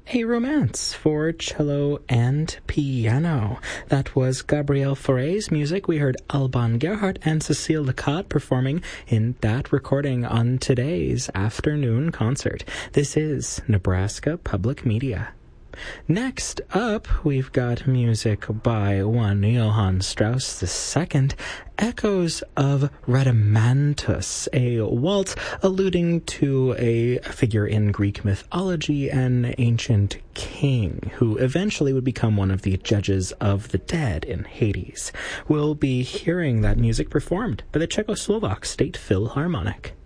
A Romance for cello and piano. That was Gabriel Fauré's music. We heard Alban Gerhardt and Cécile Lecotte performing in that recording on today's afternoon concert. This is Nebraska Public Media. Next up, we've got music by one Johann Strauss II, Echoes of Rhadamanthus, a waltz alluding to a figure in Greek mythology, an ancient king who eventually would become one of the judges of the dead in Hades. We'll be hearing that music performed by the Czechoslovak State Philharmonic.